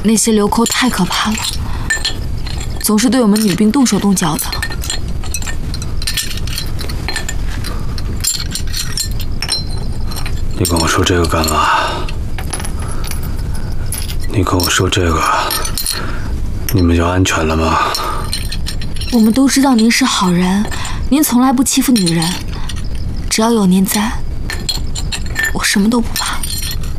那些流寇太可怕了，总是对我们女兵动手动脚的。 你跟我说这个干嘛？你跟我说这个，你们就安全了吗？ 我们都知道您是好人，您从来不欺负女人，只要有您在，我什么都不怕。